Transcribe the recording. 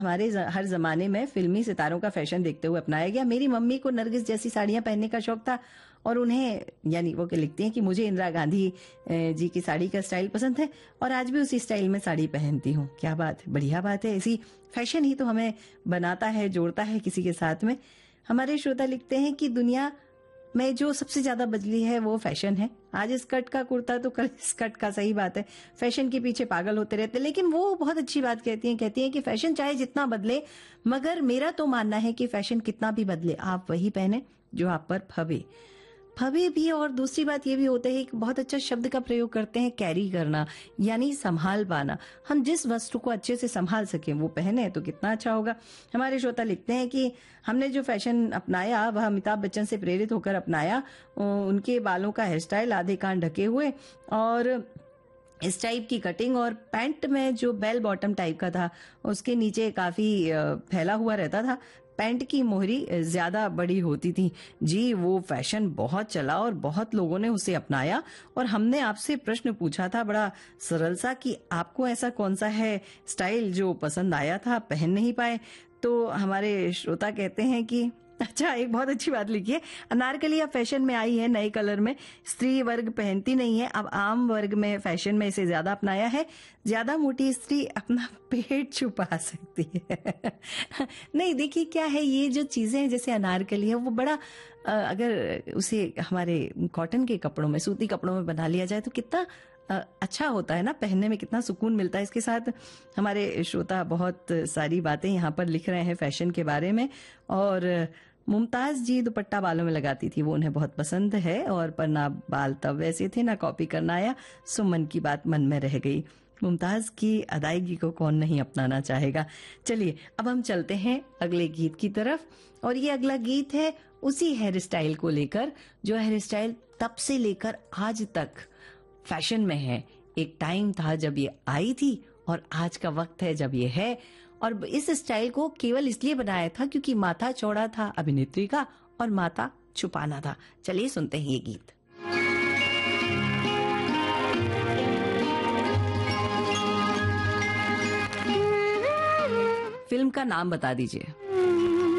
हमारे हर जमाने में फिल्मी सितारों का फैशन देखते हुए अपनाया गया। मेरी मम्मी को नरगिस जैसी साड़ियां पहनने का शौक था और उन्हें, यानी वो लिखती हैं कि मुझे इंदिरा गांधी जी की साड़ी का स्टाइल पसंद है और आज भी उसी स्टाइल में साड़ी पहनती हूँ। क्या बात है, बढ़िया बात है। इसी फैशन ही तो हमें बनाता है, जोड़ता है किसी के साथ में। हमारे श्रोता लिखते हैं कि दुनिया में जो सबसे ज्यादा बदली है वो फैशन है। आज स्कर्ट का कुर्ता तो कल स्कर्ट का, सही बात है। फैशन के पीछे पागल होते रहते हैं, लेकिन वो बहुत अच्छी बात कहती हैं कि फैशन चाहे जितना बदले, मगर मेरा तो मानना है कि फैशन कितना भी बदले, आप वही पहने जो आप पर फबे भी। और दूसरी बात ये भी होता है कि बहुत अच्छा शब्द का प्रयोग करते हैं, कैरी करना, यानी संभाल पाना। हम जिस वस्तु को अच्छे से संभाल सकें वो पहने तो कितना अच्छा होगा। हमारे श्रोता लिखते हैं कि हमने जो फैशन अपनाया वह अमिताभ बच्चन से प्रेरित होकर अपनाया। उनके बालों का हेयर स्टाइल, आधे कान ढके हुए और इस टाइप की कटिंग, और पैंट में जो बेल बॉटम टाइप का था उसके नीचे काफी फैला हुआ रहता था। पैंट की मोहरी ज्यादा बड़ी होती थी। जी, वो फैशन बहुत चला और बहुत लोगों ने उसे अपनाया। और हमने आपसे प्रश्न पूछा था बड़ा सरल सा कि आपको ऐसा कौन सा है स्टाइल जो पसंद आया था, पहन नहीं पाए। तो हमारे श्रोता कहते हैं कि अच्छा, एक बहुत अच्छी बात लिखी है, अनारकली अब फैशन में आई है नए कलर में। स्त्री वर्ग पहनती नहीं है, अब आम वर्ग में फैशन में इसे ज्यादा अपनाया है। ज्यादा मोटी स्त्री अपना पेट छुपा सकती है। नहीं, देखिए क्या है, ये जो चीजें हैं जैसे अनारकली है वो बड़ा अगर उसे हमारे कॉटन के कपड़ों में, सूती कपड़ों में बना लिया जाए तो कितना अच्छा होता है ना, पहनने में कितना सुकून मिलता है। इसके साथ हमारे श्रोता बहुत सारी बातें यहाँ पर लिख रहे हैं फैशन के बारे में। और मुमताज जी दुपट्टा बालों में लगाती थी, वो उन्हें बहुत पसंद है। और पर ना बाल तब वैसे थे ना कॉपी करना आया, सो मन की बात मन में रह गई। मुमताज की अदायगी को कौन नहीं अपनाना चाहेगा। चलिए अब हम चलते हैं अगले गीत की तरफ, और ये अगला गीत है उसी हेयर स्टाइल को लेकर, जो हेयर स्टाइल तब से लेकर आज तक फैशन में है। एक टाइम था जब ये आई थी और आज का वक्त है जब ये है। और इस स्टाइल को केवल इसलिए बनाया था क्योंकि माथा चौड़ा था अभिनेत्री का और माथा छुपाना था। चलिए सुनते हैं ये गीत। फिल्म का नाम बता दीजिए।